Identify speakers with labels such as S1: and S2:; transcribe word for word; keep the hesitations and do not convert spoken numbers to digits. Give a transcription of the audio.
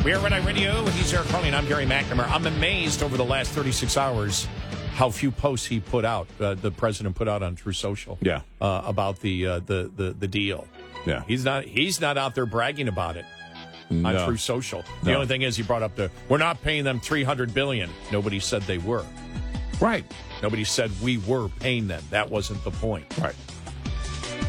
S1: We are Red Eye Radio. He's Eric Carly, and I'm Gary McNamara. I'm amazed over the last thirty-six hours how few posts he put out, uh, the president put out on True Social
S2: yeah.
S1: uh, about the, uh, the, the, the deal.
S2: Yeah.
S1: He's not, he's not out there bragging about it.
S2: No.
S1: On True Social. The
S2: No.
S1: only thing is he brought up the, we're not paying them three hundred billion dollars. Nobody said they were.
S2: Right.
S1: Nobody said we were paying them. That wasn't the point.
S2: Right.